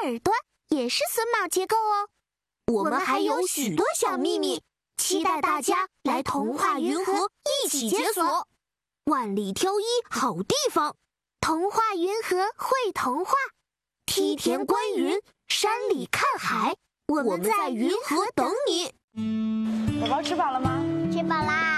耳端也是榫卯结构哦。我们还有许多小秘密，期待大家来童话云河一起解锁。万里挑一好地方，童话云河会童话，梯田观云，山里看海，我们在云河等你。 宝宝吃饱了吗？ 吃饱啦。